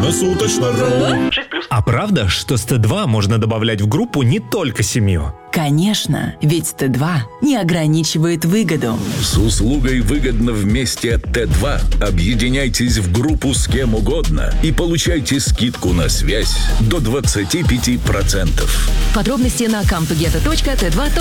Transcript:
Круглосуточно.ру. А правда, что с Т2 можно добавлять в группу не только семью? Конечно, ведь Т2 не ограничивает выгоду. С услугой «Выгодно вместе» от Т2 объединяйтесь в группу с кем угодно и получайте скидку на связь до 25%. Подробности на comtogetto.t2.ru.